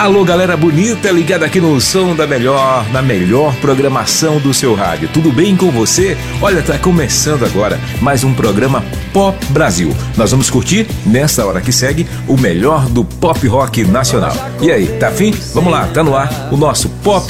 Alô, galera bonita, ligada aqui no som da melhor, na melhor programação do seu rádio. Tudo bem com você? Olha, tá começando agora mais um programa Pop Brasil. Nós vamos curtir, nessa hora que segue, o melhor do pop rock nacional. E aí, tá afim? Vamos lá, tá no ar o nosso Pop